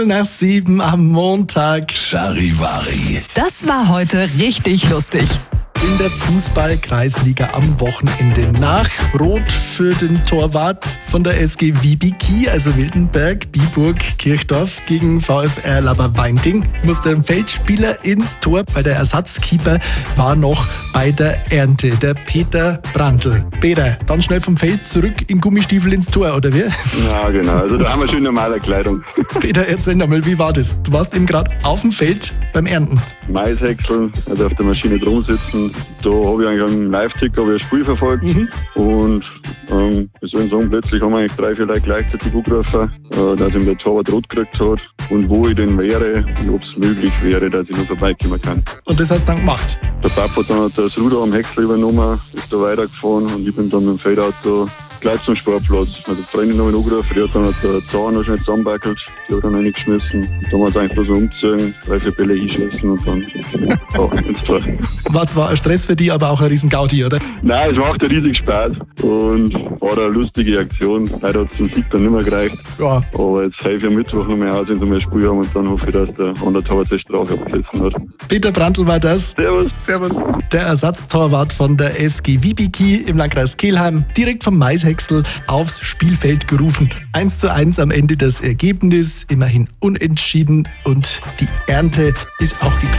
Nach 7 am Montag. Charivari. Das war heute richtig lustig. In der Fußball-Kreisliga am Wochenende nach Rot für den Torwart von der SG Wiebikie, also Wildenberg, Biburg, Kirchdorf gegen VfR Laberweinting, musste ein Feldspieler ins Tor, weil der Ersatzkeeper war noch bei der Ernte, der Peter Brandl. Peter, dann schnell vom Feld zurück in Gummistiefel ins Tor, oder wie? Ja, genau. Also da haben wir schön normale Kleidung. Peter, erzähl nochmal, wie war das? Du warst eben gerade auf dem Feld beim Ernten. Maishäckseln, also auf der Maschine drum sitzen. Da habe ich eigentlich einen Live-Ticker, ein Spiel verfolgt. Und wie soll ich sagen, plötzlich haben eigentlich 3, 4 Leute gleichzeitig angerufen, dass ihm der Torwart rot gekriegt hat und wo ich denn wäre und ob es möglich wäre, dass ich noch vorbeikommen kann. Und das hast du dann gemacht? Der Papa hat dann das Ruder am Häcksel übernommen, ist da weitergefahren und ich bin dann mit dem Feldauto gleich zum Sportplatz. Also die Freundin habe ich angerufen, die hat dann den Zahn noch schnell zusammengebackelt, die hat dann reingeschmissen. Und dann haben wir es einfach bloß umgezogen, 3, 4 Bälle hinschießen und dann ins Tor. War zwar ein Stress für dich, aber auch ein riesen Gaudi, oder? Nein, es macht ja riesig Spaß und war eine lustige Aktion. Heute hat es zum Sieg dann nicht mehr gereicht. Ja. Aber jetzt helfe ich am Mittwoch noch mehr aus, wenn wir ein Spiel haben und dann hoffe ich, dass der andere Torwart seine Strafe abgesessen hat. Peter Brandl war das. Servus. Servus. Der Ersatztorwart von der SG Wiebikie im Landkreis Kelheim, direkt vom Maishäcksel aufs Spielfeld gerufen. 1:1 am Ende das Ergebnis, immerhin unentschieden und die Ernte ist auch geglückt.